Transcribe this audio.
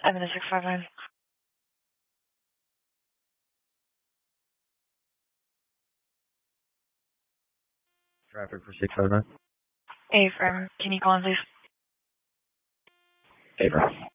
Evan 659. Traffic for 659. Hey, firm. Can you call in, please? Hey, bro.